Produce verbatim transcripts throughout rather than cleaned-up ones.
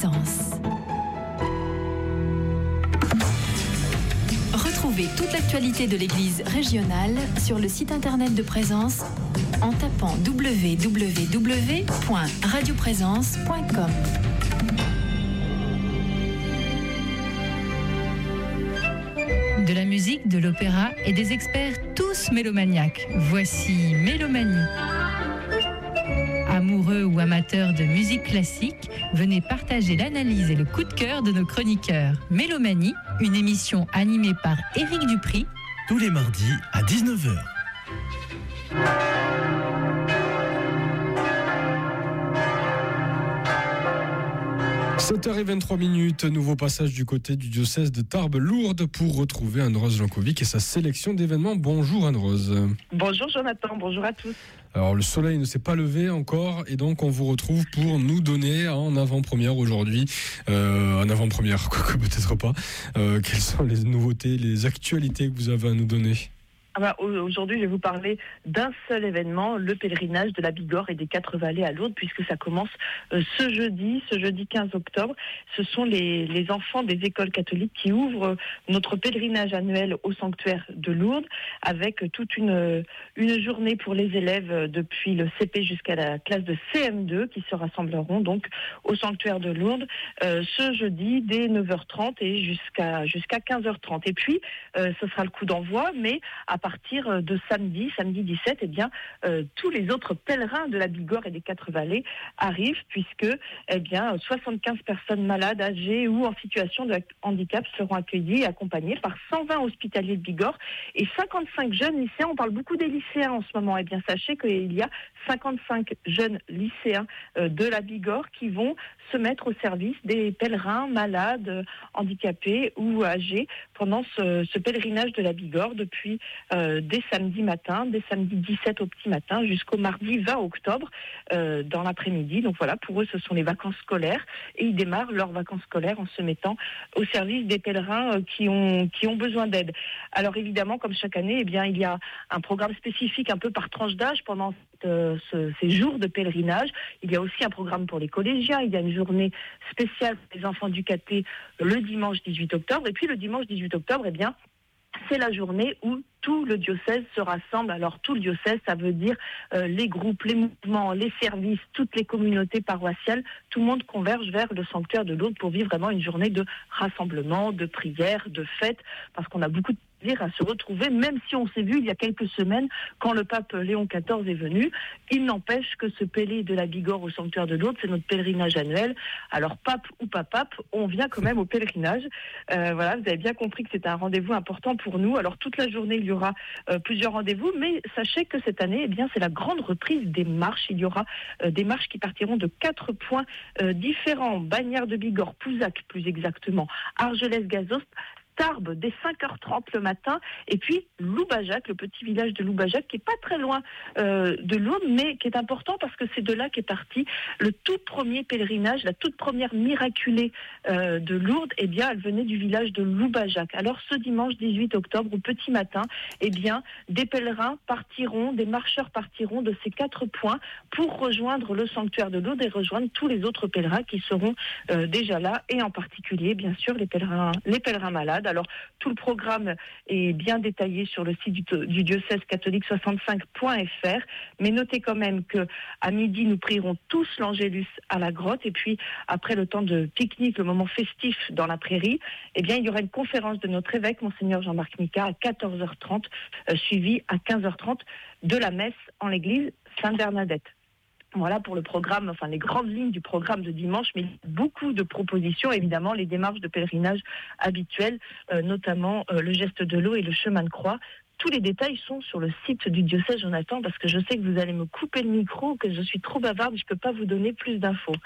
Présence. Retrouvez toute l'actualité de l'Église régionale sur le site internet de Présence en tapant w w w point radio présence point com. De la musique, de l'opéra et des experts tous mélomaniaques. Voici Mélomanie. Amoureux ou amateurs de musique classique, venez partager l'analyse et le coup de cœur de nos chroniqueurs. Mélomanie, une émission animée par Éric Dupri. Tous les mardis à dix-neuf heures. sept heures vingt-trois minutes, nouveau passage du côté du diocèse de Tarbes-Lourdes pour retrouver Anne-Rose Jankovic et sa sélection d'événements. Bonjour Anne-Rose. Bonjour Jonathan, bonjour à tous. Alors le soleil ne s'est pas levé encore et donc on vous retrouve pour nous donner en avant-première aujourd'hui, euh, en avant-première, quoique peut-être pas, euh, quelles sont les nouveautés, les actualités que vous avez à nous donner ? Ah bah, aujourd'hui, je vais vous parler d'un seul événement, le pèlerinage de la Bigorre et des Quatre Vallées à Lourdes, puisque ça commence euh, ce jeudi, ce jeudi quinze octobre. Ce sont les, les enfants des écoles catholiques qui ouvrent notre pèlerinage annuel au sanctuaire de Lourdes, avec toute une, une journée pour les élèves depuis le C P jusqu'à la classe de C M deux qui se rassembleront donc au sanctuaire de Lourdes euh, ce jeudi dès neuf heures trente et jusqu'à, jusqu'à quinze heures trente. Et puis, euh, ce sera le coup d'envoi, mais à À partir de samedi, samedi dix-sept, eh bien, euh, tous les autres pèlerins de la Bigorre et des Quatre Vallées arrivent, puisque, eh bien, soixante-quinze personnes malades, âgées ou en situation de handicap seront accueillies et accompagnées par cent vingt hospitaliers de Bigorre et cinquante-cinq jeunes lycéens. On parle beaucoup des lycéens en ce moment. Eh bien, sachez qu'il y a cinquante-cinq jeunes lycéens euh, de la Bigorre qui vont se mettre au service des pèlerins malades, handicapés ou âgés pendant ce, ce pèlerinage de la Bigorre depuis Euh, dès samedi matin, dès samedi dix-sept au petit matin jusqu'au mardi vingt octobre euh, dans l'après-midi. Donc voilà, pour eux, ce sont les vacances scolaires et ils démarrent leurs vacances scolaires en se mettant au service des pèlerins euh, qui ont qui ont besoin d'aide. Alors évidemment, comme chaque année, eh bien il y a un programme spécifique un peu par tranche d'âge pendant euh, ce, ces jours de pèlerinage. Il y a aussi un programme pour les collégiens. Il y a une journée spéciale pour les enfants du caté le dimanche dix-huit octobre et puis le dimanche dix-huit octobre, eh bien c'est la journée où tout le diocèse se rassemble. Alors tout le diocèse, ça veut dire euh, les groupes, les mouvements, les services, toutes les communautés paroissiales. Tout le monde converge vers le sanctuaire de Lourdes pour vivre vraiment une journée de rassemblement, de prière, de fête, parce qu'on a beaucoup de plaisir à se retrouver, même si on s'est vu il y a quelques semaines quand le pape Léon quatorze est venu. Il n'empêche que ce pélé de la Bigorre au sanctuaire de Lourdes, c'est notre pèlerinage annuel. Alors pape ou pas pape, on vient quand même au pèlerinage. Euh, voilà, vous avez bien compris que c'est un rendez-vous important pour nous. Alors toute la journée, il y aura euh, plusieurs rendez-vous, mais sachez que cette année, eh bien, c'est la grande reprise des marches. Il y aura euh, des marches qui partiront de quatre points euh, différents. Bagnères de Bigorre, Pouzac plus exactement, Argelès-Gazost, Tarbes dès cinq heures trente le matin, et puis Loubajac, le petit village de Loubajac qui est pas très loin euh, de Lourdes, mais qui est important parce que c'est de là qu'est parti le tout premier pèlerinage, la toute première miraculée euh, de Lourdes. Eh bien, elle venait du village de Loubajac. Alors ce dimanche dix-huit octobre au petit matin, eh bien, des pèlerins partiront, des marcheurs partiront de ces quatre points pour rejoindre le sanctuaire de Lourdes et rejoindre tous les autres pèlerins qui seront euh, déjà là, et en particulier, bien sûr, les pèlerins, les pèlerins malades. Alors, tout le programme est bien détaillé sur le site du, du diocèse catholique soixante-cinq point f r, mais notez quand même que à midi, nous prierons tous l'Angélus à la grotte, et puis après le temps de pique-nique, le moment festif dans la prairie, eh bien, il y aura une conférence de notre évêque, Monseigneur Jean-Marc Mika, à quatorze heures trente, euh, suivie à quinze heures trente de la messe en l'église Sainte-Bernadette. Voilà pour le programme, enfin les grandes lignes du programme de dimanche, mais beaucoup de propositions, évidemment, les démarches de pèlerinage habituelles, euh, notamment euh, le geste de l'eau et le chemin de croix. Tous les détails sont sur le site du diocèse, Jonathan, parce que je sais que vous allez me couper le micro, que je suis trop bavarde, je ne peux pas vous donner plus d'infos.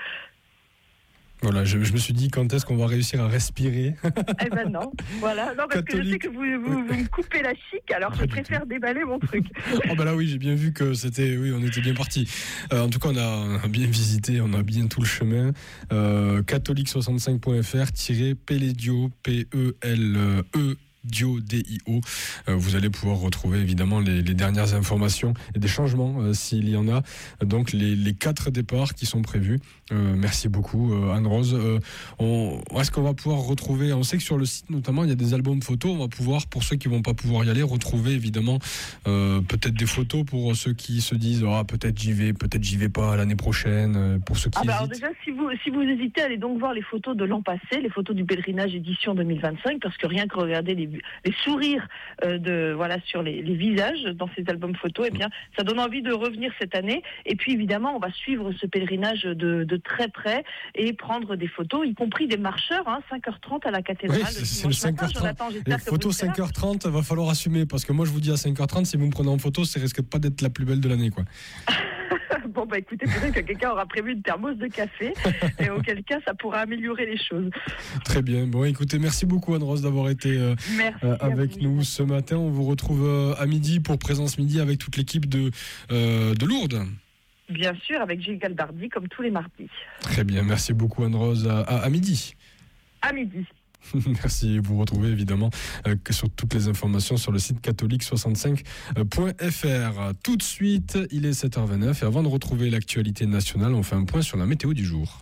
Voilà, je, je me suis dit quand est-ce qu'on va réussir à respirer. Eh ben non, voilà, non, parce Catholique. que je sais que vous, vous, vous me coupez la chic, alors je préfère déballer mon truc. Oh bah là oui, j'ai bien vu que c'était, oui, on était bien parti. Euh, en tout cas, on a, on a bien visité, on a bien tout le chemin. Euh, catholique soixante-cinq point f r, Pélédio, P E L E Dio, D I O. Euh, vous allez pouvoir retrouver évidemment les, les dernières informations et des changements euh, s'il y en a. Donc les, les quatre départs qui sont prévus. Euh, merci beaucoup euh, Anne-Rose. Euh, on, est-ce qu'on va pouvoir retrouver, on sait que sur le site notamment il y a des albums photos, on va pouvoir, pour ceux qui vont pas pouvoir y aller, retrouver évidemment euh, peut-être des photos pour ceux qui se disent ah, peut-être j'y vais, peut-être j'y vais pas l'année prochaine, euh, pour ceux qui ah bah hésitent. alors déjà si vous, si vous hésitez, allez donc voir les photos de l'an passé, les photos du pèlerinage édition deux mille vingt-cinq, parce que rien que regarder les, les sourires euh, de, voilà, sur les, les visages dans ces albums photos, eh bien, ça donne envie de revenir cette année. Et puis évidemment on va suivre ce pèlerinage de, de très près et prendre des photos, y compris des marcheurs, hein, cinq heures trente à la cathédrale. Oui, c'est, c'est le cinq heures trente. Jonathan, les photos cinq heures trente, va falloir assumer, parce que moi je vous dis à cinq heures trente, si vous me prenez en photo, ça risque pas d'être la plus belle de l'année, quoi. Bon bah écoutez, peut-être que quelqu'un aura prévu une thermos de café et auquel cas ça pourra améliorer les choses. Très bien. Bon écoutez, merci beaucoup Anne-Rose d'avoir été euh, euh, avec nous ce matin. On vous retrouve euh, à midi pour Présence Midi avec toute l'équipe de, euh, de Lourdes. Bien sûr, avec Gilles Galbardi, comme tous les mardis. Très bien, merci beaucoup Anne-Rose. À, à, à midi. À midi. Merci, vous retrouvez évidemment euh, que sur toutes les informations sur le site catholique soixante-cinq point f r. Tout de suite, il est sept heures vingt-neuf et avant de retrouver l'actualité nationale, on fait un point sur la météo du jour.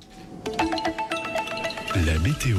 La météo.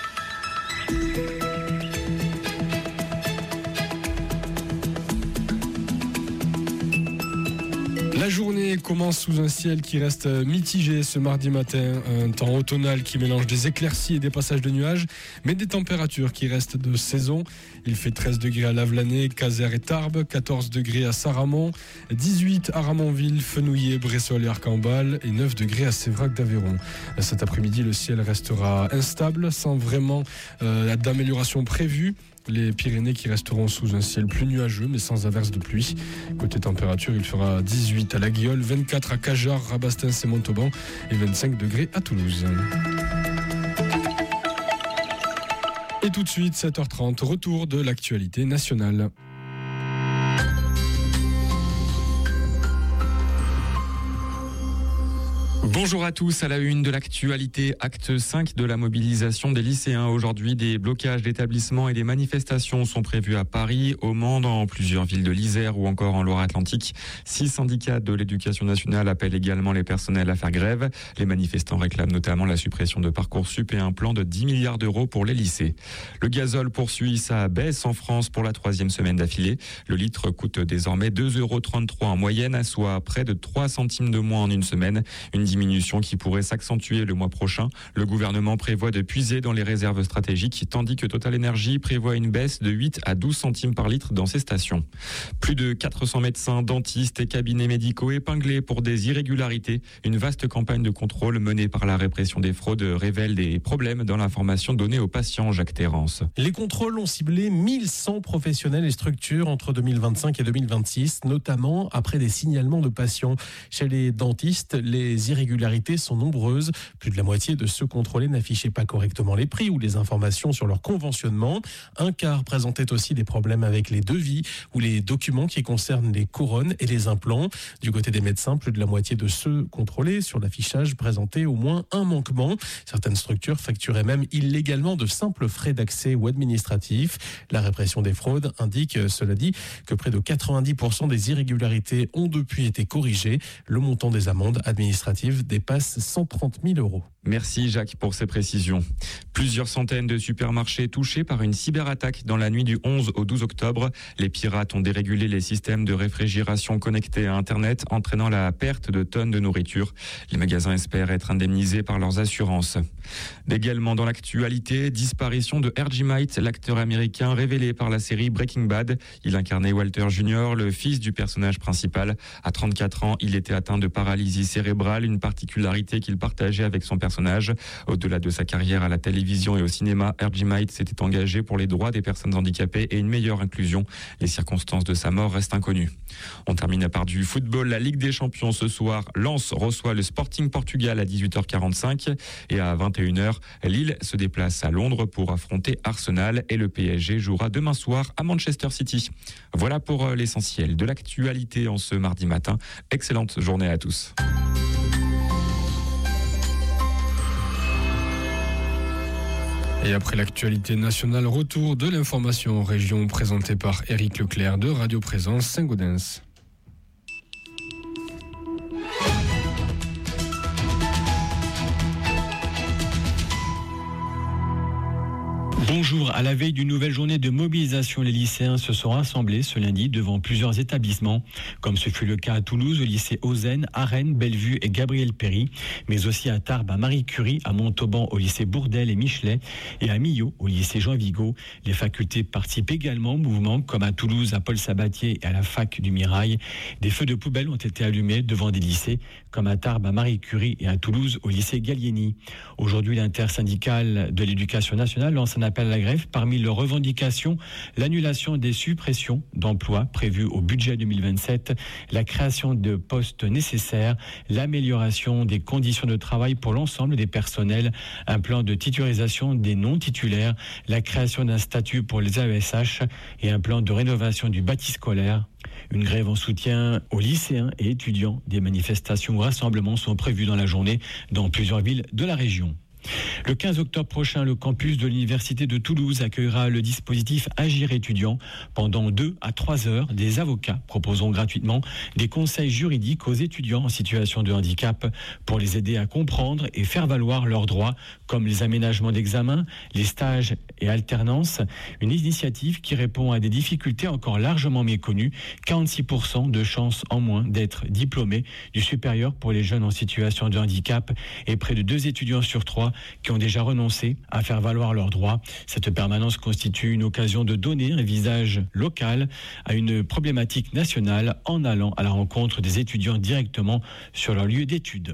La journée commence sous un ciel qui reste mitigé ce mardi matin, un temps automnal qui mélange des éclaircies et des passages de nuages, mais des températures qui restent de saison. Il fait treize degrés à Lavelanet, Caser et Tarbes, quatorze degrés à Saramon, dix-huit à Ramonville, Fenouillet, Bressol et Arcambal et neuf degrés à Sévrac d'Aveyron. Cet après-midi, le ciel restera instable, sans vraiment euh, d'amélioration prévue. Les Pyrénées qui resteront sous un ciel plus nuageux mais sans averse de pluie. Côté température, il fera dix-huit à La Guiole, vingt-quatre à Cajar, Rabastens et Montauban et vingt-cinq degrés à Toulouse. Et tout de suite, sept heures trente, retour de l'actualité nationale. Bonjour à tous, à la une de l'actualité, acte cinq de la mobilisation des lycéens. Aujourd'hui, des blocages d'établissements et des manifestations sont prévus à Paris, au Mans, dans plusieurs villes de l'Isère ou encore en Loire-Atlantique. Six syndicats de l'éducation nationale appellent également les personnels à faire grève. Les manifestants réclament notamment la suppression de Parcoursup et un plan de dix milliards d'euros pour les lycées. Le gazole poursuit sa baisse en France pour la troisième semaine d'affilée. Le litre coûte désormais deux euros trente-trois en moyenne, soit près de trois centimes de moins en une semaine. Une diminution qui pourrait s'accentuer le mois prochain. Le gouvernement prévoit de puiser dans les réserves stratégiques, tandis que Total Energy prévoit une baisse de huit à douze centimes par litre dans ses stations. Plus de quatre cents médecins, dentistes et cabinets médicaux épinglés pour des irrégularités. Une vaste campagne de contrôle menée par la répression des fraudes révèle des problèmes dans l'information donnée aux patients. Jacques Terrance. Les contrôles ont ciblé mille cent professionnels et structures entre deux mille vingt-cinq et deux mille vingt-six, notamment après des signalements de patients. Chez les dentistes, les irrégularités sont nombreuses. Plus de la moitié de ceux contrôlés n'affichaient pas correctement les prix ou les informations sur leur conventionnement. Un quart présentait aussi des problèmes avec les devis ou les documents qui concernent les couronnes et les implants. Du côté des médecins, plus de la moitié de ceux contrôlés sur l'affichage présentaient au moins un manquement. Certaines structures facturaient même illégalement de simples frais d'accès ou administratifs. La répression des fraudes indique, cela dit, que près de quatre-vingt-dix pour cent des irrégularités ont depuis été corrigées. Le montant des amendes administratives dépasse cent trente mille euros. Merci Jacques pour ces précisions. Plusieurs centaines de supermarchés touchés par une cyberattaque dans la nuit du onze au douze octobre. Les pirates ont dérégulé les systèmes de réfrigération connectés à Internet, entraînant la perte de tonnes de nourriture. Les magasins espèrent être indemnisés par leurs assurances. Également dans l'actualité, disparition de R J Might, l'acteur américain révélé par la série Breaking Bad. Il incarnait Walter Junior, le fils du personnage principal. À trente-quatre ans, il était atteint de paralysie cérébrale, une particularité qu'il partageait avec son personnage. Au-delà de sa carrière à la télévision et au cinéma, R J Might s'était engagé pour les droits des personnes handicapées et une meilleure inclusion. Les circonstances de sa mort restent inconnues. On termine par du football. La Ligue des Champions ce soir. Lens reçoit le Sporting Portugal à dix-huit heures quarante-cinq et à vingt et une heures, Lille se déplace à Londres pour affronter Arsenal et le P S G jouera demain soir à Manchester City. Voilà pour l'essentiel de l'actualité en ce mardi matin. Excellente journée à tous. Et après l'actualité nationale, retour de l'information en région présentée par Éric Leclerc de Radio Présence Saint-Gaudens. Bonjour, à la veille d'une nouvelle journée de mobilisation, les lycéens se sont rassemblés ce lundi devant plusieurs établissements, comme ce fut le cas à Toulouse, au lycée Ozen, à Rennes, Bellevue et Gabriel Péry, mais aussi à Tarbes, à Marie Curie, à Montauban, au lycée Bourdelle et Michelet, et à Millau, au lycée Jean Vigo. Les facultés participent également au mouvement, comme à Toulouse, à Paul Sabatier et à la fac du Mirail. Des feux de poubelle ont été allumés devant des lycées, comme à Tarbes, à Marie Curie et à Toulouse, au lycée Gallieni. Aujourd'hui, l'intersyndicale de l'éducation nationale lance un appel à la grève. Parmi leurs revendications, l'annulation des suppressions d'emplois prévues au budget deux mille vingt-sept, la création de postes nécessaires, l'amélioration des conditions de travail pour l'ensemble des personnels, un plan de titularisation des non-titulaires, la création d'un statut pour les A E S H et un plan de rénovation du bâti scolaire. Une grève en soutien aux lycéens et étudiants. Des manifestations ou rassemblements sont prévus dans la journée dans plusieurs villes de la région. Le quinze octobre prochain, le campus de l'Université de Toulouse accueillera le dispositif Agir étudiant. Pendant deux à trois heures, des avocats proposeront gratuitement des conseils juridiques aux étudiants en situation de handicap pour les aider à comprendre et faire valoir leurs droits, comme les aménagements d'examen, les stages et alternances. Une initiative qui répond à des difficultés encore largement méconnues. quarante-six pour cent de chances en moins d'être diplômés du supérieur pour les jeunes en situation de handicap et près de deux étudiants sur trois qui ont déjà renoncé à faire valoir leurs droits. Cette permanence constitue une occasion de donner un visage local à une problématique nationale en allant à la rencontre des étudiants directement sur leur lieu d'études.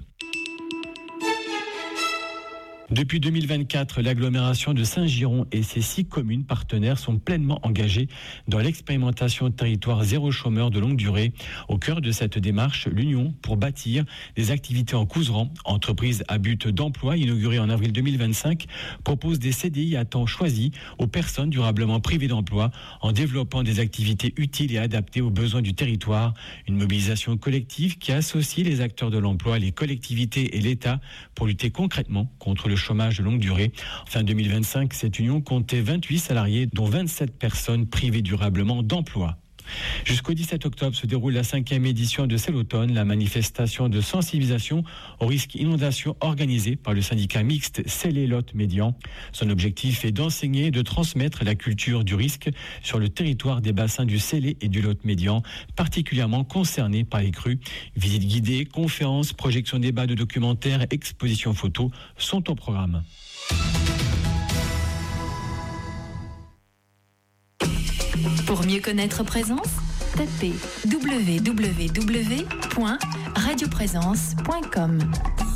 Depuis deux mille vingt-quatre, l'agglomération de Saint-Giron et ses six communes partenaires sont pleinement engagées dans l'expérimentation territoire zéro chômeur de longue durée. Au cœur de cette démarche, l'Union pour bâtir des activités en Couserans, entreprise à but d'emploi inaugurée en avril deux mille vingt-cinq, propose des C D I à temps choisi aux personnes durablement privées d'emploi en développant des activités utiles et adaptées aux besoins du territoire. Une mobilisation collective qui associe les acteurs de l'emploi, les collectivités et l'État pour lutter concrètement contre le chômage de longue durée. Fin deux mille vingt-cinq, cette union comptait vingt-huit salariés, dont vingt-sept personnes privées durablement d'emploi. Jusqu'au dix-sept octobre se déroule la cinquième édition de C'est l'automne, la manifestation de sensibilisation au risque inondation organisée par le syndicat mixte Célé-Lot-Médian. Son objectif est d'enseigner et de transmettre la culture du risque sur le territoire des bassins du Célé et du Lot-Médian, particulièrement concernés par les crues. Visites guidées, conférences, projections débats de documentaires, expositions photos sont au programme. Pour mieux connaître Présence, tapez w w w point radio présence point com.